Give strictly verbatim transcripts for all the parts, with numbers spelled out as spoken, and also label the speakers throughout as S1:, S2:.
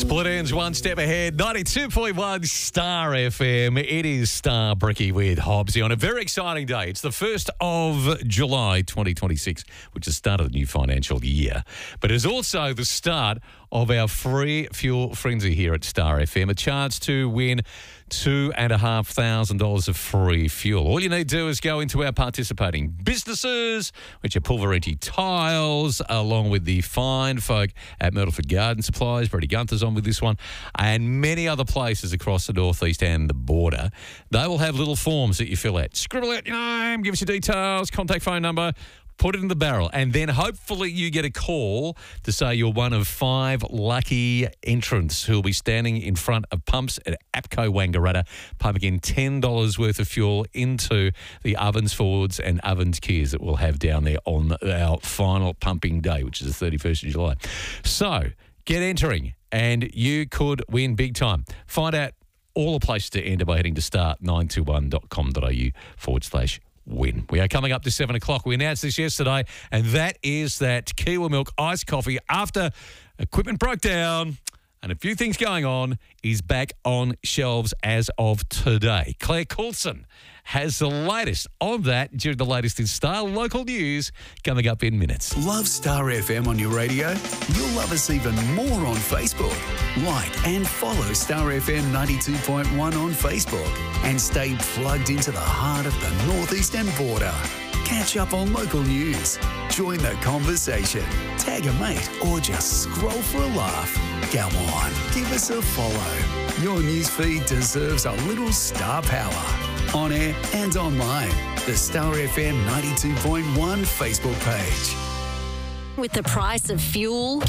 S1: Split ends one step ahead. ninety-two point one Star F M. It is Star Bricky with Hobbsy on a very exciting day. It's the first of July twenty twenty-six, which is the start of the new financial year. But it's also the start of our free fuel frenzy here at Star F M. A chance to win two and a half thousand dollars of free fuel. All you need to do is go into our participating businesses, which are Pulveriti Tiles, along with the fine folk at Myrtleford Garden Supplies. Brady Gunther's on with this one, and many other places across the northeast and the border. They will have little forms that you fill out. Scribble out your name, give us your details, contact phone number, put it in the barrel, and then hopefully you get a call to say you're one of five lucky entrants who will be standing in front of pumps at APCO Wangaratta, pumping in ten dollars worth of fuel into the Ovens Fords and Ovens Kias that we'll have down there on our final pumping day, which is the thirty-first of July. So get entering, and you could win big time. Find out all the places to enter by heading to star nine two one dot com dot a u forward slash win. We are coming up to seven o'clock. We announced this yesterday, and that is that Kiwa Milk iced coffee, after equipment broke down and a few things going on, is back on shelves as of today. Claire Coulson has the latest on that during the latest in Star Local News coming up in minutes.
S2: Love Star F M on your radio? You'll love us even more on Facebook. Like and follow Star F M ninety-two point one on Facebook and stay plugged into the heart of the northeastern border. Catch up on local news, join the conversation, tag a mate, or just scroll for a laugh. Come on, give us a follow. Your newsfeed deserves a little star power. On air and online, the Star F M ninety-two point one Facebook page.
S3: With the price of fuel,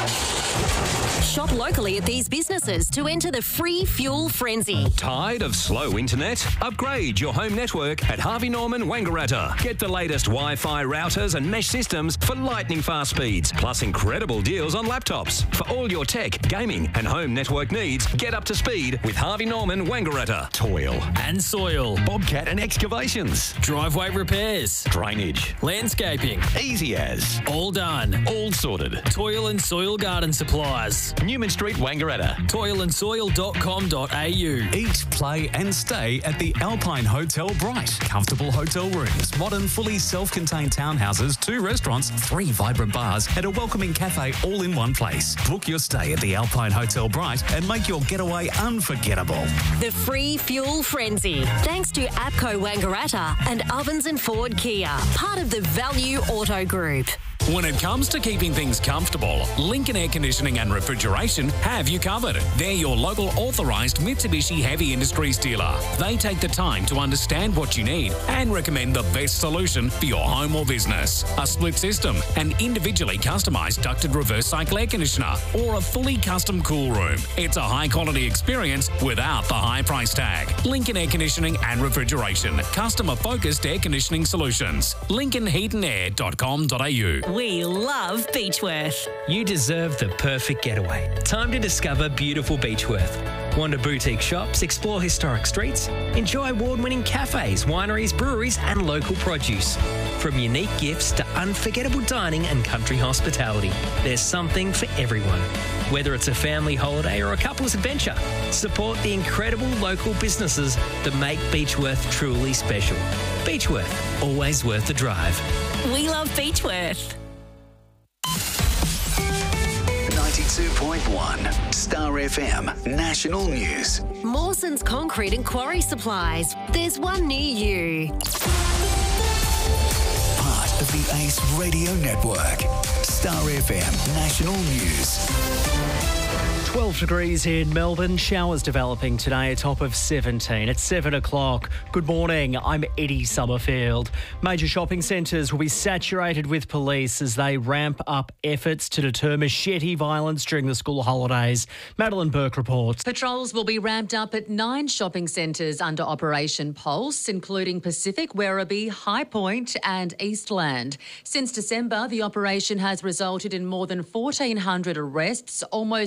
S3: shop locally at these businesses to enter the free fuel frenzy.
S4: Tired of slow internet? Upgrade your home network at Harvey Norman Wangaratta. Get the latest Wi-Fi routers and mesh systems for lightning fast speeds, plus incredible deals on laptops. For all your tech, gaming and home network needs, get up to speed with Harvey Norman Wangaratta.
S5: Toil
S6: and soil,
S5: Bobcat and excavations,
S6: driveway repairs,
S5: drainage,
S6: landscaping,
S5: easy as,
S6: all done,
S5: all sorted.
S6: Toil and Soil Garden Supplies,
S5: Newman Street, Wangaratta.
S6: toil and soil dot com dot a u.
S7: Eat, play and stay at the Alpine Hotel Bright. Comfortable hotel rooms, modern fully self-contained townhouses, two restaurants, three vibrant bars and a welcoming cafe all in one place. Book your stay at the Alpine Hotel Bright and make your getaway unforgettable.
S3: The free fuel frenzy, thanks to APCO Wangaratta and Ovens and Ford Kia, part of the Value Auto Group.
S6: When it comes to keeping things comfortable, Lincoln Air Conditioning and Refrigeration have you covered. They're your local authorised Mitsubishi Heavy Industries dealer. They take the time to understand what you need and recommend the best solution for your home or business. A split system, an individually customised ducted reverse cycle air conditioner, or a fully custom cool room. It's a high-quality experience without the high price tag. Lincoln Air Conditioning and Refrigeration. Customer-focused air conditioning solutions. lincoln heat and air dot com dot a u.
S3: We love Beechworth.
S8: You deserve the perfect getaway. Time to discover beautiful Beechworth. Wander boutique shops, explore historic streets, enjoy award-winning cafes, wineries, breweries and local produce. From unique gifts to unforgettable dining and country hospitality, there's something for everyone. Whether it's a family holiday or a couple's adventure, support the incredible local businesses that make Beechworth truly special. Beechworth, always worth the drive.
S3: We love Beechworth.
S2: ninety-two point one Star F M National News.
S3: Mawson's Concrete and Quarry Supplies. There's one near you.
S2: Part of the Ace Radio Network. Star F M National News.
S9: twelve degrees in Melbourne. Showers developing today, a top of seventeen. At seven o'clock. Good morning, I'm Eddie Summerfield. Major shopping centres will be saturated with police as they ramp up efforts to deter machete violence during the school holidays. Madeline Burke reports.
S10: Patrols will be ramped up at nine shopping centres under Operation Pulse, including Pacific, Werribee, High Point and Eastland. Since December, the operation has resulted in more than fourteen hundred arrests, almost three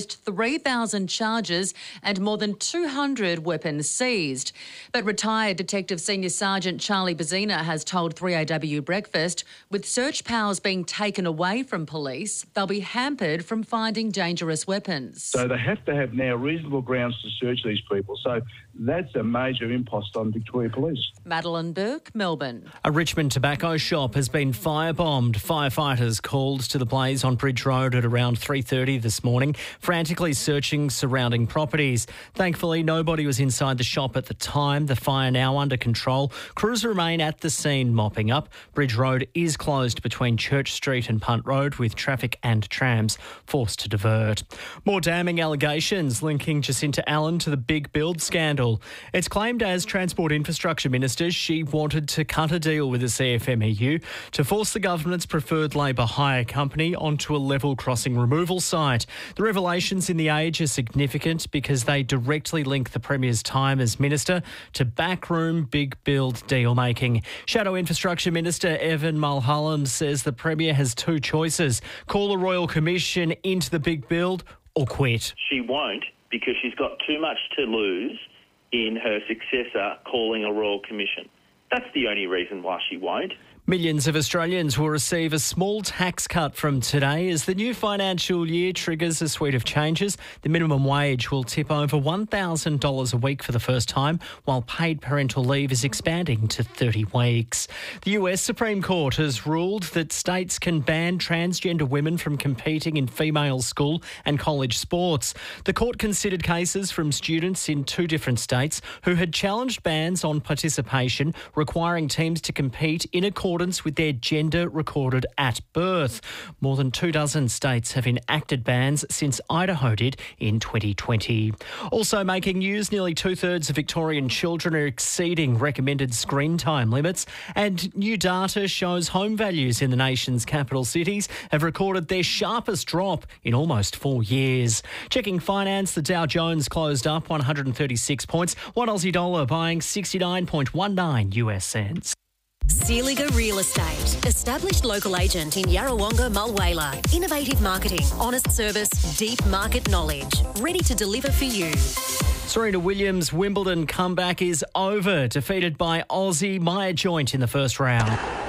S10: three thousand charges and more than two hundred weapons seized. But retired Detective Senior Sergeant Charlie Bazina has told three A W Breakfast, with search powers being taken away from police, they'll be hampered from finding dangerous weapons.
S11: So they have to have now reasonable grounds to search these people. So that's a major impost on Victoria Police.
S10: Madeline Burke, Melbourne.
S9: A Richmond tobacco shop has been firebombed. Firefighters called to the blaze on Bridge Road at around three thirty this morning, frantically searching surrounding properties. Thankfully, nobody was inside the shop at the time. The fire now under control. Crews remain at the scene mopping up. Bridge Road is closed between Church Street and Punt Road, with traffic and trams forced to divert. More damning allegations linking Jacinta Allen to the Big Build scandal. It's claimed as Transport Infrastructure Minister she wanted to cut a deal with the C F M E U to force the government's preferred Labor hire company onto a level crossing removal site. The revelations in The Age are significant because they directly link the Premier's time as Minister to backroom Big Build deal making. Shadow Infrastructure Minister Evan Mulholland says the Premier has two choices: call a Royal Commission into the Big Build or quit.
S12: She won't, because she's got too much to lose in her successor calling a Royal Commission. That's the only reason why she won't.
S9: Millions of Australians will receive a small tax cut from today as the new financial year triggers a suite of changes. The minimum wage will tip over one thousand dollars a week for the first time, while paid parental leave is expanding to thirty weeks. The U S Supreme Court has ruled that states can ban transgender women from competing in female school and college sports. The court considered cases from students in two different states who had challenged bans on participation, requiring teams to compete in accordance with their gender recorded at birth. More than two dozen states have enacted bans since Idaho did in twenty twenty. Also making news, nearly two-thirds of Victorian children are exceeding recommended screen time limits, and new data shows home values in the nation's capital cities have recorded their sharpest drop in almost four years. Checking finance, the Dow Jones closed up one hundred thirty-six points, one Aussie dollar buying sixty-nine point one nine U S cents.
S3: Sealiga Real Estate. Established local agent in Yarrawonga, Mulwala. Innovative marketing, honest service, deep market knowledge. Ready to deliver for you.
S9: Serena Williams' Wimbledon comeback is over. Defeated by Aussie Maya Joint in the first round.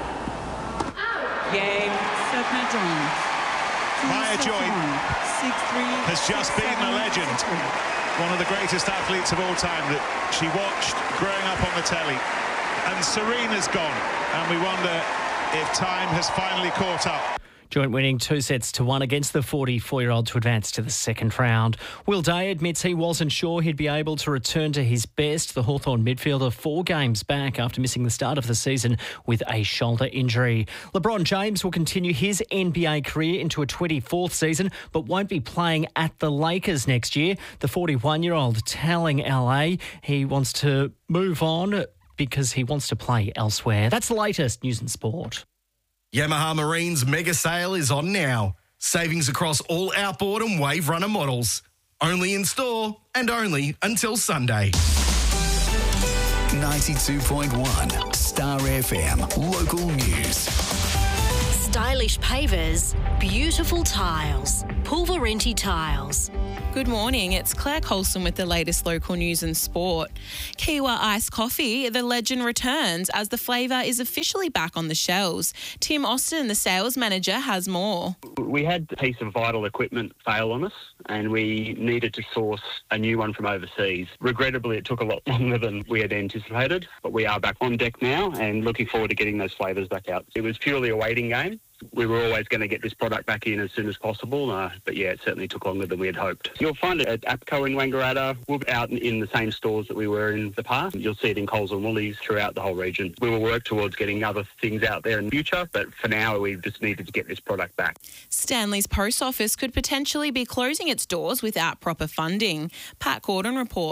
S13: Game, set point on.
S14: Maya Joint has just beaten a legend. One of the greatest athletes of all time that she watched growing up on the telly. And Serena's gone, and we wonder if time has finally caught up.
S9: Joint winning two sets to one against the forty-four-year-old to advance to the second round. Will Day admits he wasn't sure he'd be able to return to his best. The Hawthorn midfielder four games back after missing the start of the season with a shoulder injury. LeBron James will continue his N B A career into a twenty-fourth season, but won't be playing at the Lakers next year. The forty-one-year-old telling L A he wants to move on because he wants to play elsewhere. That's the latest news and sport.
S15: Yamaha Marine's mega sale is on now. Savings across all outboard and wave runner models. Only in store and only until Sunday.
S2: ninety-two point one Star F M Local News.
S3: Stylish pavers, beautiful tiles, Pulverenti Tiles.
S16: Good morning, it's Claire Colson with the latest local news and sport. Kiwa Iced Coffee, the legend returns as the flavour is officially back on the shelves. Tim Austin, the sales manager, has more.
S17: We had a piece of vital equipment fail on us and we needed to source a new one from overseas. Regrettably, it took a lot longer than we had anticipated, but we are back on deck now and looking forward to getting those flavours back out. It was purely a waiting game. We were always going to get this product back in as soon as possible, uh, but yeah, it certainly took longer than we had hoped. You'll find it at APCO in Wangaratta. We'll be out in the same stores that we were in the past. You'll see it in Coles and Woolies throughout the whole region. We will work towards getting other things out there in the future, but for now we just needed to get this product back.
S16: Stanley's Post Office could potentially be closing its doors without proper funding. Pat Gordon reports.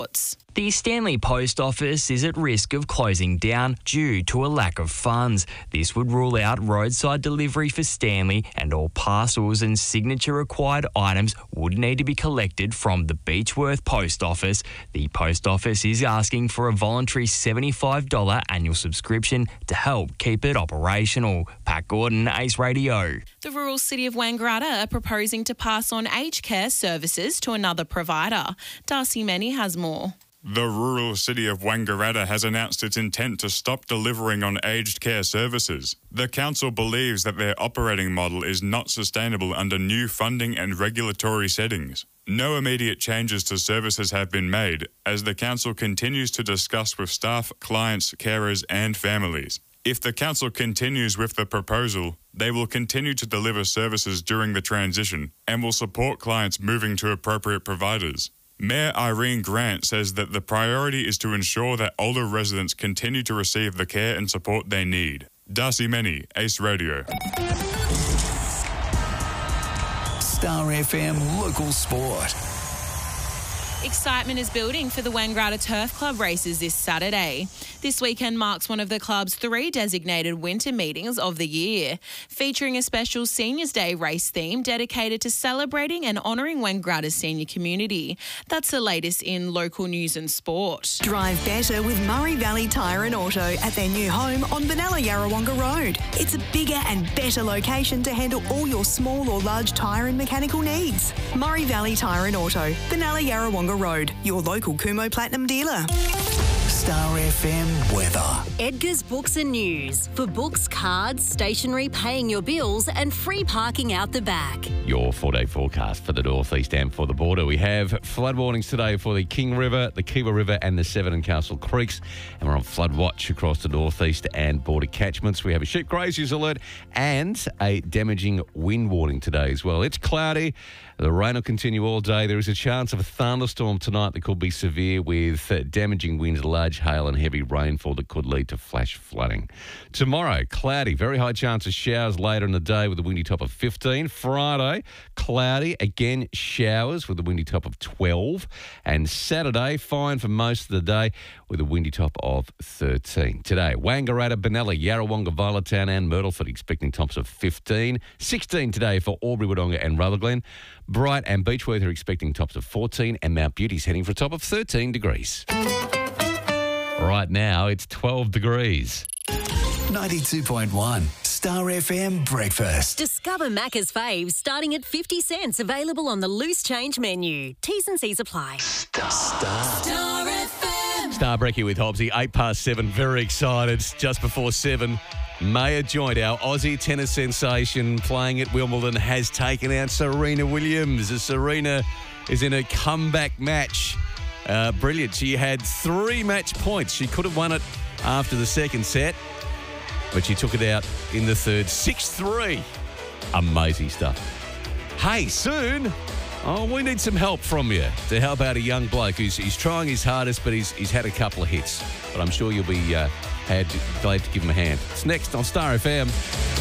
S18: The Stanley Post Office is at risk of closing down due to a lack of funds. This would rule out roadside delivery for Stanley, and all parcels and signature required items would need to be collected from the Beechworth Post Office. The Post Office is asking for a voluntary seventy-five dollars annual subscription to help keep it operational. Pat Gordon, Ace Radio.
S16: The rural city of Wangaratta are proposing to pass on aged care services to another provider. Darcy Many has more.
S19: The rural city of Wangaratta has announced its intent to stop delivering on aged care services. The council believes that their operating model is not sustainable under new funding and regulatory settings. No immediate changes to services have been made, as the council continues to discuss with staff, clients, carers and families. If the council continues with the proposal, they will continue to deliver services during the transition and will support clients moving to appropriate providers. Mayor Irene Grant says that the priority is to ensure that older residents continue to receive the care and support they need. Darcy Many, Ace Radio.
S2: Star F M Local Sport.
S16: Excitement is building for the Wangaratta Turf Club races this Saturday. This weekend marks one of the club's three designated winter meetings of the year, featuring a special Seniors Day race theme dedicated to celebrating and honouring Wangaratta's senior community. That's the latest in local news and sport.
S20: Drive better with Murray Valley Tyre and Auto at their new home on Benalla Yarrawonga Road. It's a bigger and better location to handle all your small or large tyre and mechanical needs. Murray Valley Tyre and Auto, Benalla Yarrawonga Road, your local Kumo Platinum dealer.
S2: Star F M weather.
S3: Edgar's Books and News. For books, cards, stationery, paying your bills and free parking out the back.
S1: Your four-day forecast for the northeast and for the border. We have flood warnings today for the King River, the Kiewa River and the Severn and Castle Creeks. And we're on flood watch across the northeast and border catchments. We have a sheep graziers alert and a damaging wind warning today as well. It's cloudy. The rain will continue all day. There is a chance of a thunderstorm tonight that could be severe with uh, damaging winds, large hail and heavy rainfall that could lead to flash flooding. Tomorrow, cloudy, very high chance of showers later in the day with a windy top of fifteen. Friday, cloudy, again showers with a windy top of twelve. And Saturday, fine for most of the day with a windy top of thirteen. Today, Wangaratta, Benalla, Yarrawonga, Violetown and Myrtleford expecting tops of fifteen. sixteen today for Albury, Wodonga and Rutherglen. Bright and Beechworth are expecting tops of fourteen and Mount Beauty's heading for a top of thirteen degrees. Right now, it's twelve degrees.
S2: ninety-two point one Star F M Breakfast.
S3: Discover Macca's faves starting at fifty cents. Available on the loose change menu. T's and C's apply.
S2: Star. Star.
S3: Star F M.
S1: Star Brekkie with Hobbsy, eight past seven. Very excited. Just before seven. Maya Joint, our Aussie tennis sensation playing at Wimbledon, has taken out Serena Williams. As Serena is in a comeback match. Uh, brilliant. She had three match points. She could have won it after the second set, but she took it out in the third. six three. Amazing stuff. Hey, soon, oh, we need some help from you to help out a young bloke who's he's trying his hardest, but he's, he's had a couple of hits. But I'm sure you'll be uh, had, glad to give him a hand. It's next on Star F M.